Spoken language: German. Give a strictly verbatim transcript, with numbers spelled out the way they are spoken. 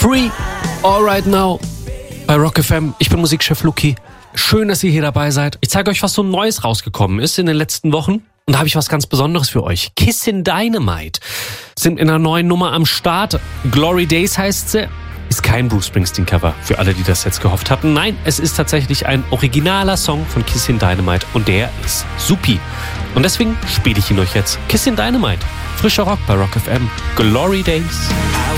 Free, All Right Now bei Rock F M. Ich bin Musikchef Luki. Schön, dass ihr hier dabei seid. Ich zeige euch, was so Neues rausgekommen ist in den letzten Wochen. Und da habe ich was ganz Besonderes für euch. Kissin' Dynamite sind in einer neuen Nummer am Start. Glory Days heißt sie. Ist kein Bruce Springsteen-Cover, für alle, die das jetzt gehofft hatten. Nein, es ist tatsächlich ein originaler Song von Kissin' Dynamite und der ist supi. Und deswegen spiele ich ihn euch jetzt. Kissin' Dynamite, frischer Rock bei Rock F M. Glory Days.